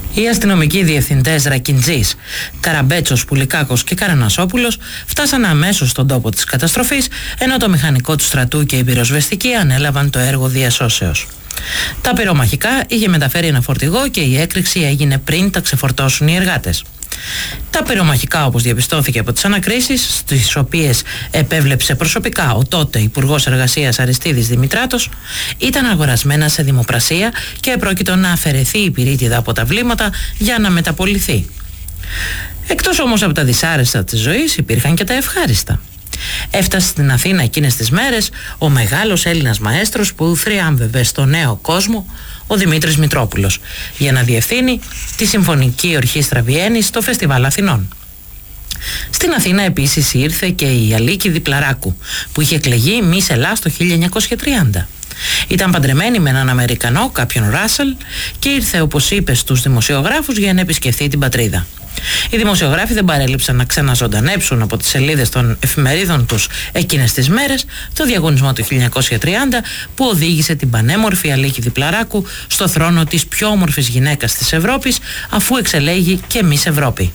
Οι αστυνομικοί διευθυντές Ρακιντζής, Καραμπέτσος, Πουλικάκος και Καρανασόπουλος φτάσαν αμέσως στον τόπο της καταστροφής, ενώ το μηχανικό του στρατού και οι πυροσβεστικοί ανέλαβαν το έργο διασώσεως. Τα πυρομαχικά είχε μεταφέρει ένα φορτηγό και η έκρηξη έγινε πριν τα ξεφορτώσουν οι εργάτες. Τα πυρομαχικά, όπως διαπιστώθηκε από τις ανακρίσεις, στις οποίες επέβλεψε προσωπικά ο τότε Υπουργός Εργασίας Αριστίδης Δημητράτος, ήταν αγορασμένα σε δημοπρασία και επρόκειτο να αφαιρεθεί η πυρίτιδα από τα βλήματα για να μεταπολιθεί. Εκτός όμως από τα δυσάρεστα της ζωής, υπήρχαν και τα ευχάριστα. Έφτασε στην Αθήνα εκείνες τις μέρες ο μεγάλος Έλληνας μαέστρος που θριάμβευε στο νέο κόσμο, ο Δημήτρης Μητρόπουλος, για να διευθύνει τη Συμφωνική Ορχήστρα Βιέννης στο Φεστιβάλ Αθηνών. Στην Αθήνα επίσης ήρθε και η Αλίκη Διπλαράκου, που είχε εκλεγεί Μις Ελλάς το 1930. Ήταν παντρεμένη με έναν Αμερικανό, κάποιον Ράσελ, και ήρθε, όπως είπε στους δημοσιογράφους, για να επισκεφθεί την πατρίδα. Οι δημοσιογράφοι δεν παρέλειψαν να ξαναζωντανέψουν από τις σελίδες των εφημερίδων τους εκείνες τις μέρες το διαγωνισμό του 1930 που οδήγησε την πανέμορφη Αλίκη Διπλαράκου στο θρόνο της πιο όμορφης γυναίκας της Ευρώπης, αφού εξελέγει και Μις Ευρώπη.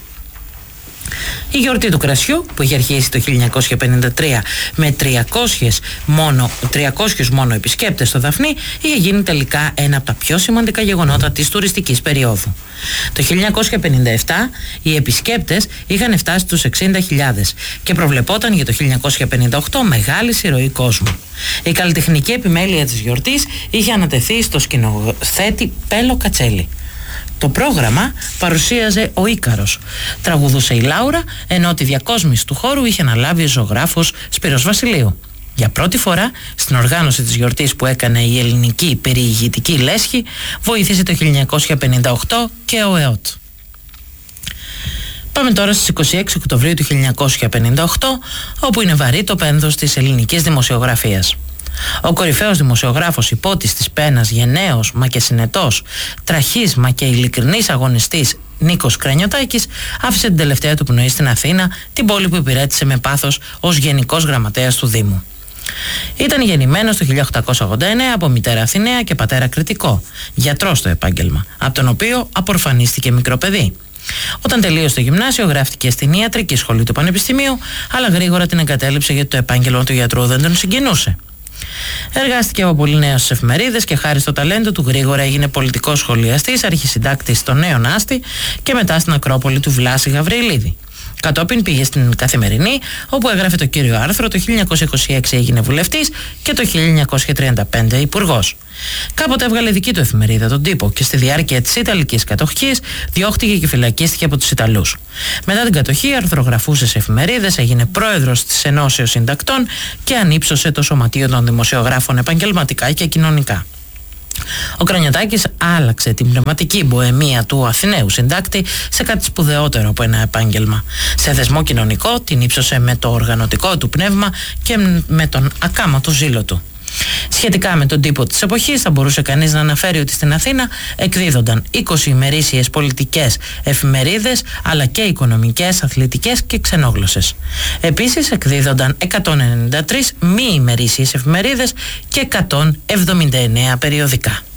Η γιορτή του κρασιού, που είχε αρχίσει το 1953 με 300 μόνο επισκέπτες στο Δαφνί, είχε γίνει τελικά ένα από τα πιο σημαντικά γεγονότα της τουριστικής περίοδου. Το 1957 οι επισκέπτες είχαν φτάσει στους 60.000 και προβλεπόταν για το 1958 μεγάλη συρροή κόσμου. Η καλλιτεχνική επιμέλεια της γιορτής είχε ανατεθεί στο σκηνοθέτη Πέλο Κατσέλη. Το πρόγραμμα παρουσίαζε ο Ίκαρος, τραγουδούσε η Λάουρα, ενώ τη διακόσμηση του χώρου είχε αναλάβει ο ζωγράφος Σπύρος Βασιλείου. Για πρώτη φορά στην οργάνωση της γιορτής που έκανε η ελληνική περιηγητική λέσχη βοήθησε το 1958 και ο ΕΟΤ. Πάμε τώρα στις 26 Οκτωβρίου του 1958, όπου είναι βαρύ το πένθος της ελληνικής δημοσιογραφίας. Ο κορυφαίος δημοσιογράφος υπότης της πένας, γενναίος μα και συνετός, τραχής μα και ειλικρινής αγωνιστής Νίκος Κρανιωτάκης άφησε την τελευταία του πνοή στην Αθήνα, την πόλη που υπηρέτησε με πάθος ως γενικός γραμματέας του Δήμου. Ήταν γεννημένος το 1889 από μητέρα Αθηναία και πατέρα Κρητικό, γιατρός στο επάγγελμα, από τον οποίο απορφανίστηκε μικρό παιδί. Όταν τελείωσε το γυμνάσιο, γράφτηκε στην ιατρική σχολή του Πανεπιστημίου, αλλά γρήγορα την εγκατέλειψε γιατί το επάγγελμα του γιατρού δεν τον συγκινούσε. Εργάστηκε από πολύ νέος στις εφημερίδες και χάρη στο ταλέντο του γρήγορα έγινε πολιτικός σχολιαστής, αρχισυντάκτης στο Νέο Άστη και μετά στην Ακρόπολη του Βλάση Γαβριλίδη. Κατόπιν πήγε στην Καθημερινή, όπου έγραφε το κύριο άρθρο, το 1926 έγινε βουλευτής και το 1935 υπουργός. Κάποτε έβγαλε δική του εφημερίδα, τον Τύπο, και στη διάρκεια της Ιταλικής κατοχής διώχτηκε και φυλακίστηκε από τους Ιταλούς. Μετά την κατοχή αρθρογραφούσε σε εφημερίδες, έγινε πρόεδρος της Ενώσεως Συντακτών και ανύψωσε το Σωματείο των Δημοσιογράφων επαγγελματικά και κοινωνικά. Ο Κρανιωτάκης άλλαξε την πνευματική μποεμία του Αθηναίου συντάκτη σε κάτι σπουδαιότερο από ένα επάγγελμα. Σε θεσμό κοινωνικό την ύψωσε με το οργανωτικό του πνεύμα και με τον ακάματο ζήλο του. Σχετικά με τον τύπο της εποχής θα μπορούσε κανείς να αναφέρει ότι στην Αθήνα εκδίδονταν 20 ημερήσιες πολιτικές εφημερίδες, αλλά και οικονομικές, αθλητικές και ξενόγλωσσες. Επίσης εκδίδονταν 193 μη ημερήσιες εφημερίδες και 179 περιοδικά.